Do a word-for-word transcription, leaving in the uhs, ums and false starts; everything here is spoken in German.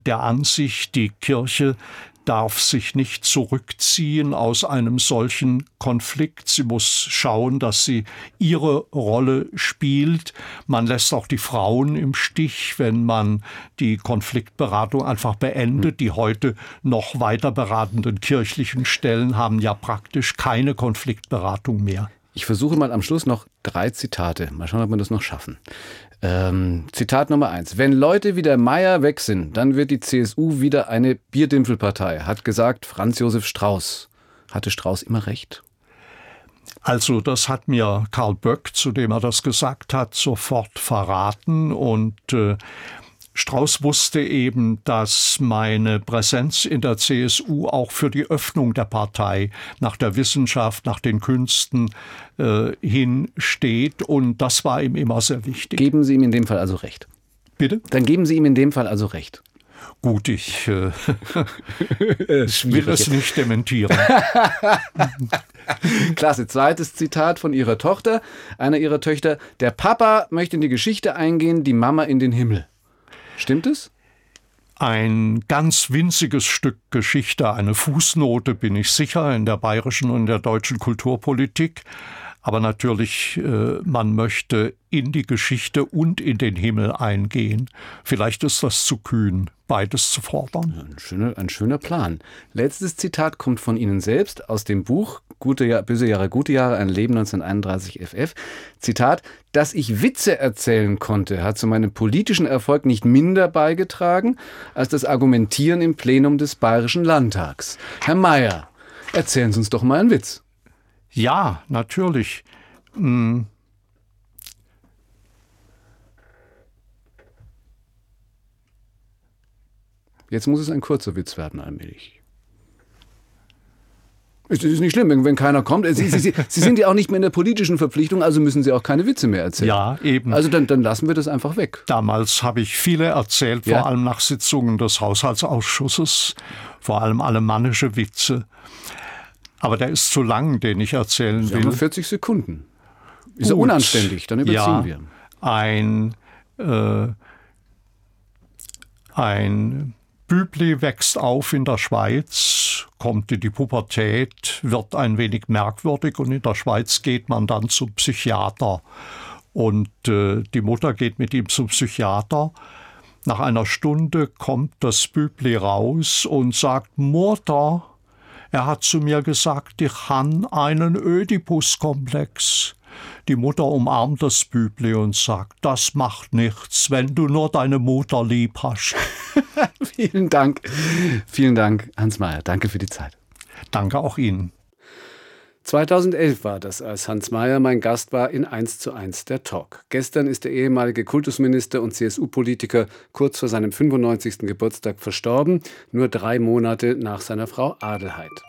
der Ansicht, die Kirche darf sich nicht zurückziehen aus einem solchen Konflikt. Sie muss schauen, dass sie ihre Rolle spielt. Man lässt auch die Frauen im Stich, wenn man die Konfliktberatung einfach beendet. Die heute noch weiter beratenden kirchlichen Stellen haben ja praktisch keine Konfliktberatung mehr. Ich versuche mal am Schluss noch drei Zitate. Mal schauen, ob wir das noch schaffen. Ähm, Zitat Nummer eins. Wenn Leute wie der Meier weg sind, dann wird die C S U wieder eine Bierdimpfelpartei, hat gesagt Franz Josef Strauß. Hatte Strauß immer recht? Also das hat mir Karl Böck, zu dem er das gesagt hat, sofort verraten. Und äh, Strauß wusste eben, dass meine Präsenz in der C S U auch für die Öffnung der Partei nach der Wissenschaft, nach den Künsten äh, hin steht. Und das war ihm immer sehr wichtig. Geben Sie ihm in dem Fall also recht? Bitte? Dann geben Sie ihm in dem Fall also recht. Gut, ich äh, will es nicht dementieren. Klasse. Zweites Zitat von Ihrer Tochter, einer Ihrer Töchter. Der Papa möchte in die Geschichte eingehen, die Mama in den Himmel. Stimmt es? Ein ganz winziges Stück Geschichte, eine Fußnote, bin ich sicher, in der bayerischen und der deutschen Kulturpolitik. Aber natürlich, äh, man möchte in die Geschichte und in den Himmel eingehen. Vielleicht ist das zu kühn, beides zu fordern. Ein schöner, ein schöner Plan. Letztes Zitat kommt von Ihnen selbst aus dem Buch Gute Jahr, Böse Jahre, Gute Jahre, ein Leben neunzehnhunderteinunddreißig F F. Zitat: Dass ich Witze erzählen konnte, hat zu meinem politischen Erfolg nicht minder beigetragen als das Argumentieren im Plenum des Bayerischen Landtags. Herr Meier, erzählen Sie uns doch mal einen Witz. Ja, natürlich. Hm. Jetzt muss es ein kurzer Witz werden, allmählich. Es ist nicht schlimm, wenn, wenn keiner kommt. Sie, Sie, Sie, Sie sind ja auch nicht mehr in der politischen Verpflichtung, also müssen Sie auch keine Witze mehr erzählen. Ja, eben. Also dann, dann lassen wir das einfach weg. Damals habe ich viele erzählt, Ja. vor allem nach Sitzungen des Haushaltsausschusses, vor allem alemannische Witze. Aber der ist zu lang, den ich erzählen Sie haben nur will. vierzig Sekunden. Ist ja Gut. unanständig, dann überziehen Ja, wir. Ein, äh, ein Bübli wächst auf in der Schweiz, kommt in die Pubertät, wird ein wenig merkwürdig und in der Schweiz geht man dann zum Psychiater. Und äh, die Mutter geht mit ihm zum Psychiater. Nach einer Stunde kommt das Bübli raus und sagt: Mutter, er hat zu mir gesagt, ich habe einen Ödipus-Komplex. Die Mutter umarmt das Bübli und sagt: Das macht nichts, wenn du nur deine Mutter lieb hast. Vielen Dank. Vielen Dank, Hans Meier. Danke für die Zeit. Danke auch Ihnen. zweitausendelf war das, als Hans Meier mein Gast war in eins zu eins der Talk. Gestern ist der ehemalige Kultusminister und C S U-Politiker kurz vor seinem fünfundneunzigsten Geburtstag verstorben, nur drei Monate nach seiner Frau Adelheid.